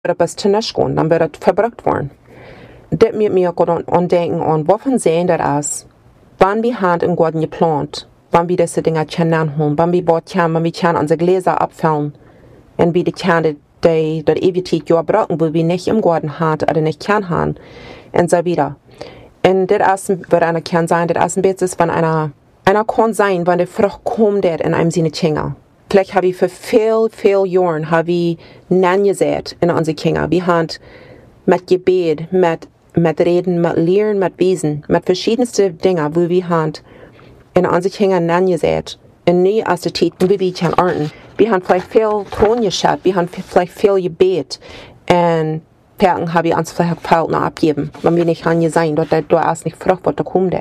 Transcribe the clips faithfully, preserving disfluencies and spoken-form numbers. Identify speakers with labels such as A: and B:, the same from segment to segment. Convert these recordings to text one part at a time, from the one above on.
A: wird etwas zu nichts gehen, dann wird es verbraucht worden. Das mir mir auch an denken an, wovon sehen das aus? Wann wir Hand in Gott geplant, wann wir diese Dinge kennen holen, wann wir bort können, wann wir können unsere Gläser abfüllen, und wir die können die, die ewige Jahr brauchen, wo wir nicht im Garten haben oder nicht können haben, und so wieder. Und das wird einer kann sein, das erste Bild ist, wenn einer, einer kann sein, wenn die Frucht kommt in einem seine Kinder. Vielleicht habe ich für viel, viel Jahren, habe ich Nein gesät in unsere Kinder. Wir haben mit Gebet, mit, mit Reden, mit Lehren, mit Wesen, mit verschiedensten Dingen, wo wir haben in unsere Kinder Nein gesät. Und nie aus der Zeit, wie wir können ernten. Wir haben vielleicht viel Ton geschaut, wir haben vielleicht viel Gebet. Und Perken habe ich uns vielleicht gefällt noch abgeben, wenn wir nicht haben sein, dort da erst nicht Frucht, was da kommt.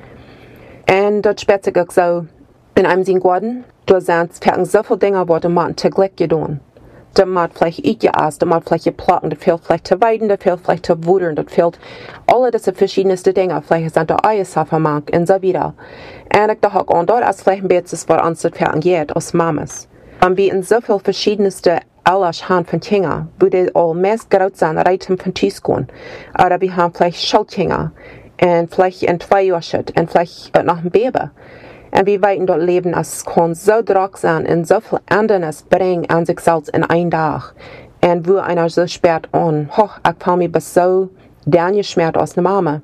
A: Und dort später ich auch so, in einem Sinn Garten, da sind Perken so viele Dinge, was man täglich getan. Da man vielleicht eingeast, da man vielleicht geplotten, da fehlt vielleicht zu weiden, da fehlt vielleicht zu wudern, da fehlt alle diese verschiedensten Dinge, vielleicht sind da Eiersafermark und so wieder. Und ich dachte auch, dort ist vielleicht ein bisschen, was uns das Perken geht, aus Mamas. Und wir in so viele verschiedenste Alles haben von Kindern, wo die all meist groß sind, reiten von Tisch gehen. Oder wir haben vielleicht Schulkinder, und vielleicht ein Zweijähriges, und vielleicht noch ein Baby. Und wir weiten dort leben, es kann so drock sein und so viel Anderes bringen an sich selbst in einen Tag. Und wo einer so spät an, hoch, ich fühle mich bis so dann geschmerzt aus der Mama.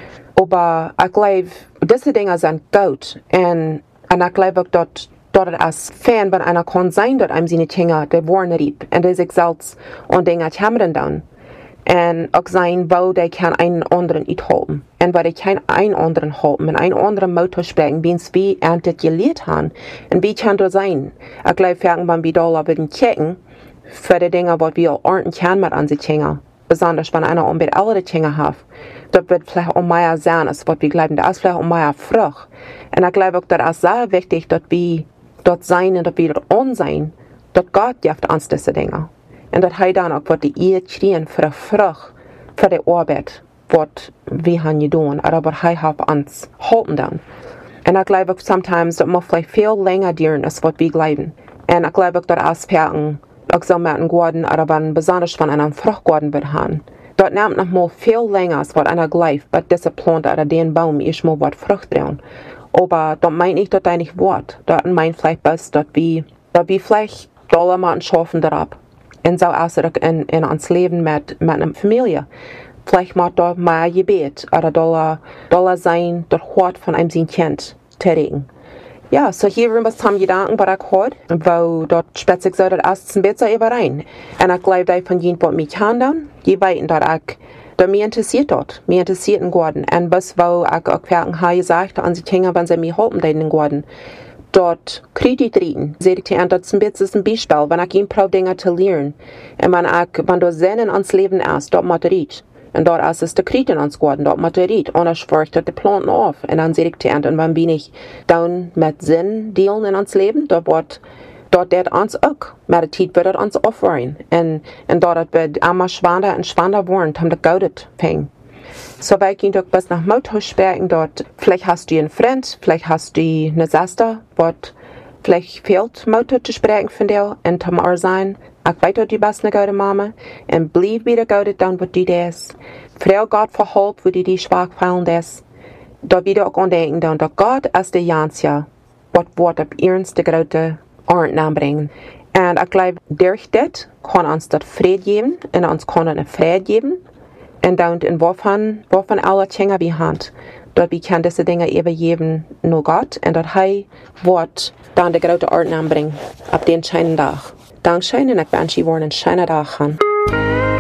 A: Aber ich glaube, diese Dinge sind gut. Und, und ich glaube auch dort, dort als Fan, wenn einer kann sein, dort einem seine Kinder, die wollen rieb, und die sich selbst und Dinge haben dann. Und auch sein, wo die kann einen anderen nicht halten. Und weil die keinen einen anderen halten, mit einem anderen Motor sprechen, wie es wie das gelehrt haben. Und wie kann das sein? Ich glaube, wenn wir da wieder checken, für die Dinge, was wir ernten können mit unseren Kindern. Besonders wenn einer unbedingt alle Kinder hat. Das wird vielleicht auch mehr sein, als was wir glauben. Das ist vielleicht auch mehr Frucht. Und ich glaube auch, das ist sehr wichtig, dass wir dort sein und dass wir dort on sein, dass Gott gibt uns diese Dinge. Und dass er dann auch, was die ihr kriegen für die Frucht, für die Arbeit, was wir haben getan, oder was er hat uns halten dann. Und ich glaube auch, sometimes, dass man vielleicht viel länger dauern, als was wir glauben. Und ich glaube auch, dass Aspekten, auch so mit einem Garten, oder wenn besonders von einem Fruchtgarten wird haben, dort nimmt noch mal viel länger, als was einer glaubt, was diese Pflanze oder den Baum ist mal was Frucht drin. Aber das meine ich, dass das nicht Wort. Das meint vielleicht bloß, dass wir, dass wir vielleicht alle mal schaffen darauf. Und so auch in, in uns Leben mit, mit einer Familie. Vielleicht macht da mehr Gebet oder da da sein, das Wort von einem sein Kind tätigen. Ja, so hier haben wir zusammen Gedanken, was ich heute, wo dort speziell so, das ist ein bisschen überein. Und ich glaube, dass von jenen, was mich kann, die weiten, dass ich, dass mich interessiert dort, mich interessiert in Garten. Und bis wo ich auch habe gesagt, an die Kinder, wenn sie mich helfen, in den Garten, dort Kredit reden. Sehe ich dir an, das ist ein bisschen ein Beispiel, wenn ich ihn probiere, Dinge zu lernen. Und wenn ich, wenn du Sinn in uns Leben ist, dort muss ich. Und dort ist es der Kredit in uns Garten, dort muss ich. Und dann schwöre ich, dass die Planten auf. Und dann sehe ich dir an, und wenn wir nicht dann mit Sinn dealen in uns Leben, dort wird, dort wird uns auch, mit der Zeit wird es uns aufhören. Und, und dort wird immer schwander und schwander werden, um das Geld fängt. So weit ging doch bis nach Motorsperren dort. Vielleicht hast du einen Freund, vielleicht hast du eine Schwester, was vielleicht fehlt Motor zu sprechen von dir und zum Ohr sein. Ich weiß, du bist eine gute Mama und bleib wieder gut dann, was du das. Frau Gott verholp, wo du die schwach fallen das. Da wieder auch andenken, dass Gott ist der Jansja, was wird auf uns die große Ernte anbringen. Und ich glaube, durch das kann uns das Frieden geben und uns kann eine Frieden geben. Und dann in wovon, wovon alle Dinge wir haben, dort wir können diese Dinge übergeben nur Gott und dort er wird dann die große Ernte anbringen, ab den scheinen Tag. Dankeschön und ich wünsche Ihnen einen schönen Tag.